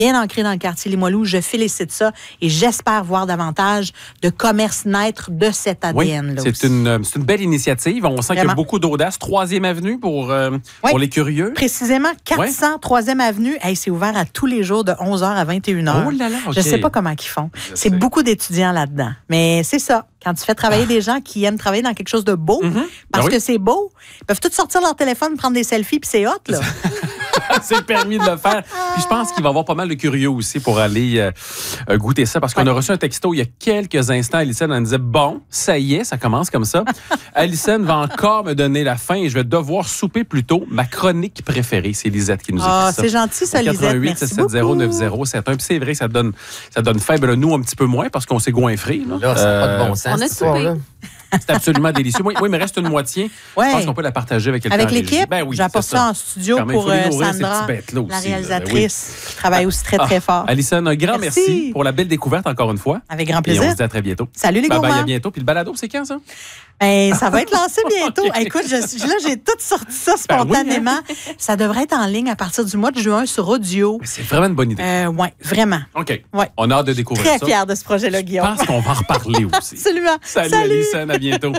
bien ancré dans le quartier Limoilou. Je félicite ça et j'espère voir davantage de commerces naître de cet ADN-là. Oui, c'est une belle initiative. On sent qu'il y a beaucoup d'audace. 3e avenue pour les curieux. Précisément, 400 3e avenue. Hey, c'est ouvert à tous les jours de 11h à 21h. Oh là là, OK. Je ne sais pas comment ils font. C'est beaucoup d'étudiants là-dedans. Mais c'est ça. Quand tu fais travailler des gens qui aiment travailler dans quelque chose de beau, parce que c'est beau, ils peuvent tous sortir leur téléphone, prendre des selfies, puis c'est hot, là. C'est permis de le faire. Puis je pense qu'il va y avoir pas mal de curieux aussi pour aller goûter ça, parce qu'on a reçu un texto il y a quelques instants. Alison, elle disait, bon, ça y est, ça commence comme ça. Alison va encore me donner la faim et je vais devoir souper plus tôt. Ma chronique préférée, c'est Lisette qui nous écrit ça. C'est gentil, ça, Lisette. 88 770 9071. Puis c'est vrai que ça donne faim. Ben là, nous, un petit peu moins parce qu'on s'est goinfré. Là, ça n'a pas de bon sens. On a soupé. C'est absolument délicieux. Oui, mais il me reste une moitié. Ouais. Je pense qu'on peut la partager avec quelqu'un. Avec l'équipe, ben oui, j'apporte ça en studio pour Sandra, la réalisatrice, qui travaille aussi très, très fort. Alison, un grand merci pour la belle découverte encore une fois. Avec grand plaisir. Et on se dit à très bientôt. Salut les gourmands. À bientôt. Puis le balado, c'est quand ça? Ben, ça va être lancé bientôt. Okay. Écoute, là, j'ai tout sorti ça spontanément. Ben oui, hein? Ça devrait être en ligne à partir du mois de juin sur audio. C'est vraiment une bonne idée. Oui, vraiment. OK. Ouais. On a hâte de découvrir ça. Très fière de ce projet-là, Guillaume. Je pense qu'on va en reparler aussi. Absolument. Salut. Alison, à bientôt.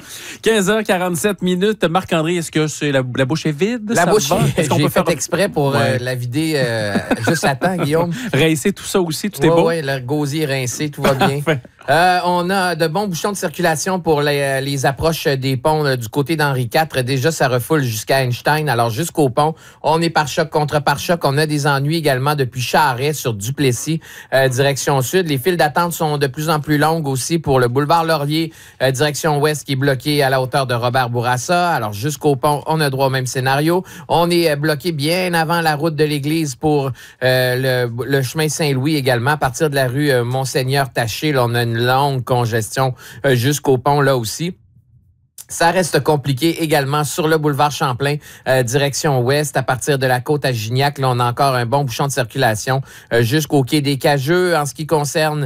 15h47. Marc-André, est-ce que la bouche est vide? La bouche, est-ce qu'on peut faire exprès pour la vider juste à temps, Guillaume. Rincer tout ça aussi, tout est beau? Oui, le gosier est rincé, tout va bien. On a de bons bouchons de circulation pour les approches des ponts du côté d'Henri IV. Déjà, ça refoule jusqu'à Einstein. Alors, jusqu'au pont, on est pare-choc contre pare-choc. On a des ennuis également depuis Charest sur Duplessis, direction sud. Les files d'attente sont de plus en plus longues aussi pour le boulevard Laurier, direction ouest, qui est bloqué à la hauteur de Robert Bourassa. Alors, jusqu'au pont, on a droit au même scénario. On est bloqué bien avant la route de l'église pour le chemin Saint-Louis également. À partir de la rue Monseigneur-Taché, là, on a une longue congestion jusqu'au pont là aussi. Ça reste compliqué également sur le boulevard Champlain, direction ouest. À partir de la côte à Gignac, là, on a encore un bon bouchon de circulation jusqu'au quai des Cageux. En ce qui concerne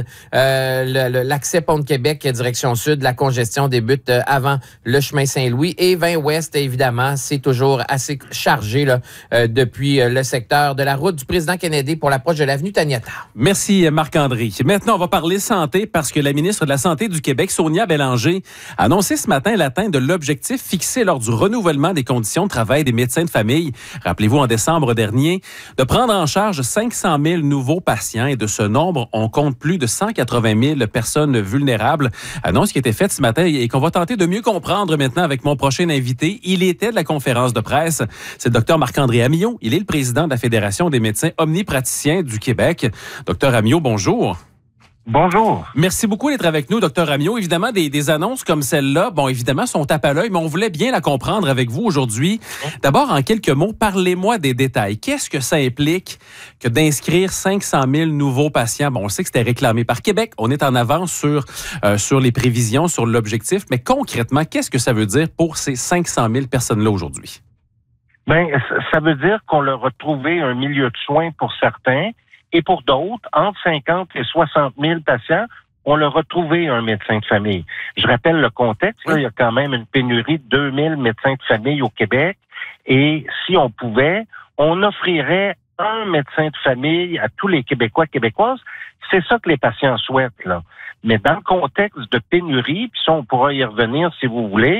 l'accès Pont-de-Québec, direction sud, la congestion débute avant le chemin Saint-Louis. Et 20 ouest, évidemment, c'est toujours assez chargé là, depuis le secteur de la route du président Kennedy pour l'approche de l'avenue Taniata. Merci, Marc-André. Maintenant, on va parler santé parce que la ministre de la Santé du Québec, Sonia Bélanger, a annoncé ce matin l'atteinte de l'objectif fixé lors du renouvellement des conditions de travail des médecins de famille. Rappelez-vous, en décembre dernier, de prendre en charge 500 000 nouveaux patients et de ce nombre, on compte plus de 180 000 personnes vulnérables. Annonce qui a été faite ce matin et qu'on va tenter de mieux comprendre maintenant avec mon prochain invité. Il était de la conférence de presse. C'est le Dr Marc-André Amyot. Il est le président de la Fédération des médecins omnipraticiens du Québec. Dr Amyot, bonjour. Bonjour. Merci beaucoup d'être avec nous, Dr Amyot. Évidemment, des annonces comme celle-là, bon, évidemment, sont tape à l'œil, mais on voulait bien la comprendre avec vous aujourd'hui. D'abord, en quelques mots, parlez-moi des détails. Qu'est-ce que ça implique que d'inscrire 500 000 nouveaux patients? Bon, on sait que c'était réclamé par Québec. On est en avance sur les prévisions, sur l'objectif. Mais concrètement, qu'est-ce que ça veut dire pour ces 500 000 personnes-là aujourd'hui? Bien, ça veut dire qu'on leur a trouvé un milieu de soins pour certains. Et pour d'autres, entre 50 et 60 000 patients, on leur a trouvé un médecin de famille. Je rappelle le contexte, là, il y a quand même une pénurie de 2000 médecins de famille au Québec. Et si on pouvait, on offrirait un médecin de famille à tous les Québécois et Québécoises. C'est ça que les patients souhaitent, là. Mais dans le contexte de pénurie, puis ça, on pourra y revenir si vous voulez,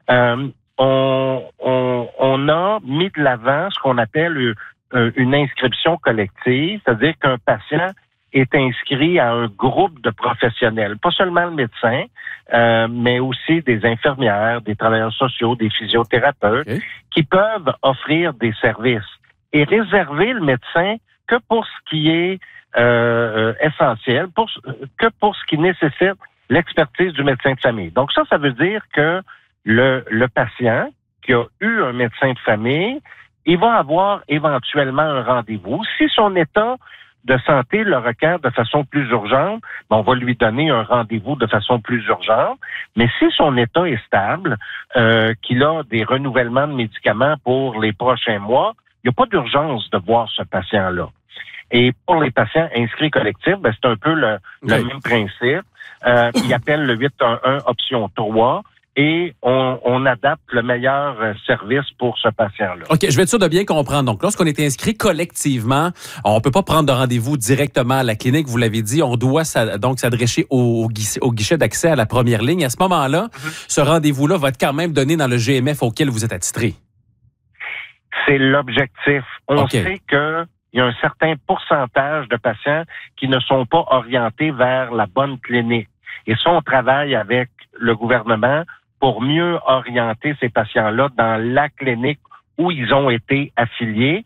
on a mis de l'avant ce qu'on appelle une inscription collective, c'est-à-dire qu'un patient est inscrit à un groupe de professionnels, pas seulement le médecin, mais aussi des infirmières, des travailleurs sociaux, des physiothérapeutes, qui peuvent offrir des services et réserver le médecin que pour ce qui est essentiel, que pour ce qui nécessite l'expertise du médecin de famille. Donc ça veut dire que le patient qui a eu un médecin de famille, il va avoir éventuellement un rendez-vous. Si son état de santé le requiert de façon plus urgente, on va lui donner un rendez-vous de façon plus urgente. Mais si son état est stable, qu'il a des renouvellements de médicaments pour les prochains mois, il n'y a pas d'urgence de voir ce patient-là. Et pour les patients inscrits collectifs, c'est un peu le même principe. Ils appellent le 811 option 3. et on adapte le meilleur service pour ce patient-là. OK, je vais être sûr de bien comprendre. Donc, lorsqu'on est inscrit collectivement, on ne peut pas prendre de rendez-vous directement à la clinique, vous l'avez dit, on doit donc s'adresser au guichet d'accès à la première ligne. À ce moment-là, ce rendez-vous-là va être quand même donné dans le GMF auquel vous êtes attitré. C'est l'objectif. On sait qu'il y a un certain pourcentage de patients qui ne sont pas orientés vers la bonne clinique. Et ça, on travaille avec le gouvernement pour mieux orienter ces patients-là dans la clinique où ils ont été affiliés.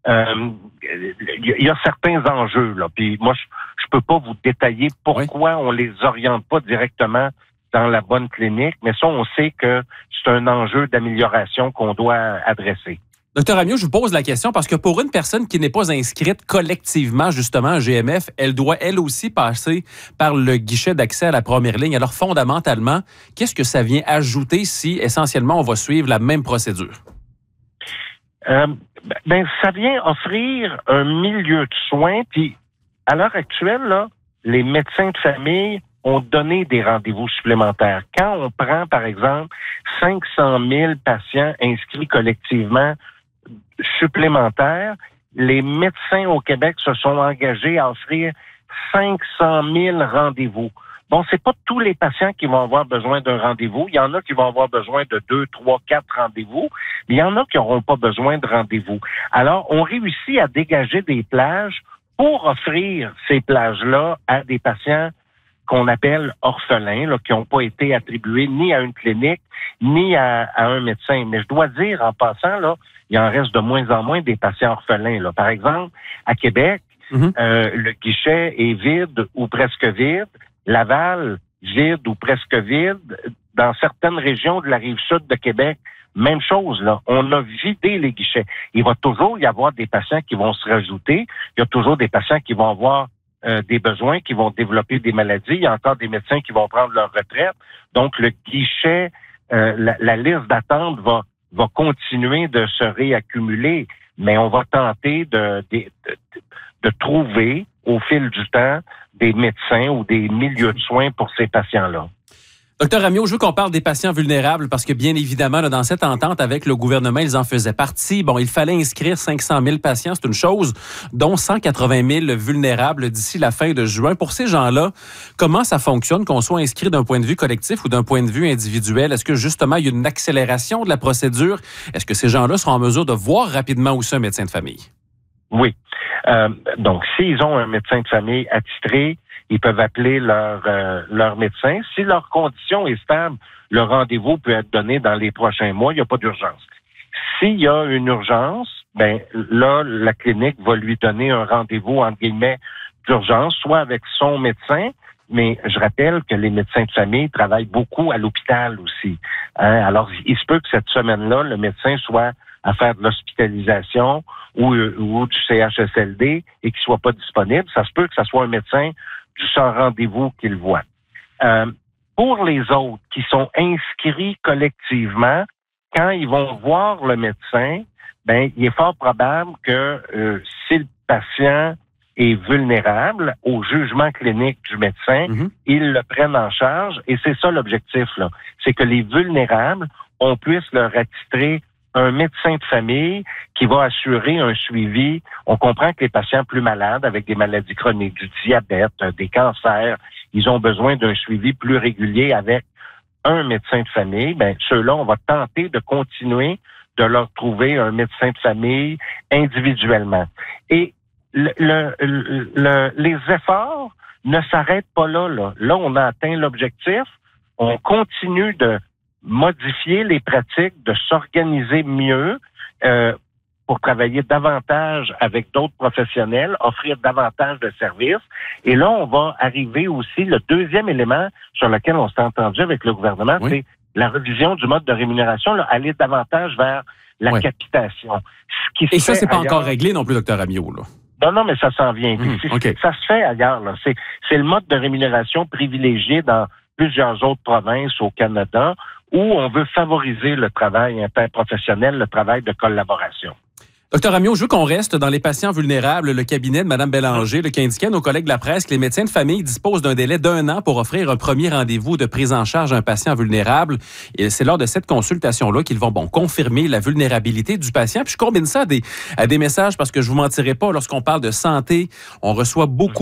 Il y a certains enjeux, là. Puis moi, je peux pas vous détailler pourquoi on les oriente pas directement dans la bonne clinique, mais ça, on sait que c'est un enjeu d'amélioration qu'on doit adresser. Docteur Ammiot, je vous pose la question parce que pour une personne qui n'est pas inscrite collectivement, justement, à GMF, elle doit, elle aussi, passer par le guichet d'accès à la première ligne. Alors, fondamentalement, qu'est-ce que ça vient ajouter si, essentiellement, on va suivre la même procédure? Ça vient offrir un milieu de soins. Puis, à l'heure actuelle, là, les médecins de famille ont donné des rendez-vous supplémentaires. Quand on prend, par exemple, 500 000 patients inscrits collectivement supplémentaires, les médecins au Québec se sont engagés à offrir 500 000 rendez-vous. Bon, c'est pas tous les patients qui vont avoir besoin d'un rendez-vous. Il y en a qui vont avoir besoin de 2, 3, 4 rendez-vous, mais il y en a qui n'auront pas besoin de rendez-vous. Alors, on réussit à dégager des plages pour offrir ces plages-là à des patients qu'on appelle orphelins, là, qui n'ont pas été attribués ni à une clinique, ni à un médecin. Mais je dois dire, en passant, là, il en reste de moins en moins des patients orphelins. Là. Par exemple, à Québec, le guichet est vide ou presque vide. Laval, vide ou presque vide. Dans certaines régions de la Rive-Sud de Québec, même chose, là. On a vidé les guichets. Il va toujours y avoir des patients qui vont se rajouter. Il y a toujours des patients qui vont avoir des besoins, qui vont développer des maladies. Il y a encore des médecins qui vont prendre leur retraite. Donc, le guichet, la liste d'attente va continuer de se réaccumuler, mais on va tenter de trouver, au fil du temps, des médecins ou des milieux de soins pour ces patients-là. Docteur Ammiot, je veux qu'on parle des patients vulnérables parce que, bien évidemment, là, dans cette entente avec le gouvernement, ils en faisaient partie. Bon, il fallait inscrire 500 000 patients, c'est une chose, dont 180 000 vulnérables d'ici la fin de juin. Pour ces gens-là, comment ça fonctionne, qu'on soit inscrit d'un point de vue collectif ou d'un point de vue individuel? Est-ce que, justement, il y a une accélération de la procédure? Est-ce que ces gens-là seront en mesure de voir rapidement où c'est un médecin de famille? Oui. Donc, s'ils ont un médecin de famille attitré, ils peuvent appeler leur médecin. Si leur condition est stable, le rendez-vous peut être donné dans les prochains mois. Il n'y a pas d'urgence. S'il y a une urgence, là, la clinique va lui donner un rendez-vous, entre guillemets, d'urgence, soit avec son médecin, mais je rappelle que les médecins de famille travaillent beaucoup à l'hôpital aussi. Alors, il se peut que cette semaine-là, le médecin soit à faire de l'hospitalisation ou du CHSLD et qu'il soit pas disponible. Ça se peut que ce soit un médecin du sans rendez-vous qu'il voit. Pour les autres qui sont inscrits collectivement, quand ils vont voir le médecin, il est fort probable que si le patient est vulnérable au jugement clinique du médecin, ils le prennent en charge et c'est ça l'objectif, là. C'est que les vulnérables, on puisse leur attitrer un médecin de famille qui va assurer un suivi. On comprend que les patients plus malades, avec des maladies chroniques, du diabète, des cancers, ils ont besoin d'un suivi plus régulier avec un médecin de famille. Ceux-là, on va tenter de continuer de leur trouver un médecin de famille individuellement. Et les efforts ne s'arrêtent pas là. Là, on a atteint l'objectif. On continue de modifier les pratiques, de s'organiser mieux pour travailler davantage avec d'autres professionnels, offrir davantage de services. Et là, on va arriver aussi, le deuxième élément sur lequel on s'est entendu avec le gouvernement, c'est la révision du mode de rémunération, là, aller davantage vers la capitation. Et ça, c'est pas encore réglé non plus, Dr Ammiot, là. Non, mais ça s'en vient. Ça se fait ailleurs, là. C'est le mode de rémunération privilégié dans plusieurs autres provinces au Canada, où on veut favoriser le travail interprofessionnel, le travail de collaboration. Docteur Ammiot, je veux qu'on reste dans les patients vulnérables. Le cabinet de Mme Bélanger, qui indiquait à nos collègues de la presse que les médecins de famille disposent d'un délai d'1 an pour offrir un premier rendez-vous de prise en charge à un patient vulnérable. Et c'est lors de cette consultation-là qu'ils vont confirmer la vulnérabilité du patient. Puis je combine ça à des messages parce que je vous mentirai pas, lorsqu'on parle de santé, on reçoit beaucoup